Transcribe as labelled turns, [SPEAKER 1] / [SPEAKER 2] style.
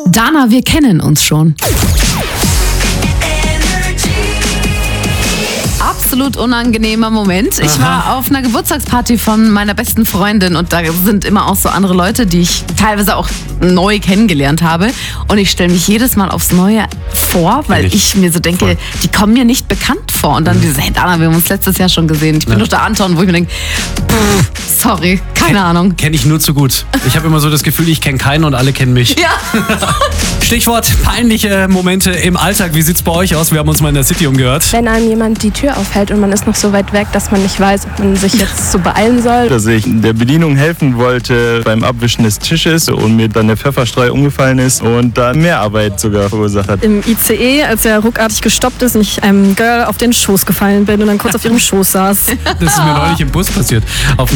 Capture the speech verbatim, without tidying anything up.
[SPEAKER 1] Dana, wir kennen uns schon. Absolut unangenehmer Moment. Ich war auf einer Geburtstagsparty von meiner besten Freundin und da sind immer auch so andere Leute, die ich teilweise auch neu kennengelernt habe. Und ich stelle mich jedes Mal aufs Neue vor, weil ich, ich mir so denke, voll. Die kommen mir nicht bekannt vor. Und dann mhm. diese, hey Dana, wir haben uns letztes Jahr schon gesehen. Ich bin ja. doch der Anton, wo ich mir denke, pff, sorry, keine
[SPEAKER 2] Ken,
[SPEAKER 1] Ahnung.
[SPEAKER 2] Kenne ich nur zu gut. Ich habe immer so das Gefühl, ich kenne keinen und alle kennen mich.
[SPEAKER 1] Ja.
[SPEAKER 2] Stichwort peinliche Momente im Alltag. Wie sieht's bei euch aus? Wir haben uns mal in der City umgehört.
[SPEAKER 3] Wenn einem jemand die Tür aufhält und man ist noch so weit weg, dass man nicht weiß, ob man sich jetzt so beeilen soll.
[SPEAKER 4] Dass ich der Bedienung helfen wollte beim Abwischen des Tisches und mir dann der Pfefferstreu umgefallen ist und dann mehr Arbeit sogar verursacht hat.
[SPEAKER 5] Im I C E, als er ruckartig gestoppt ist und ich einem Girl auf den Schoß gefallen bin und dann kurz auf ihrem Schoß saß.
[SPEAKER 2] Das ist mir neulich im Bus passiert. Auf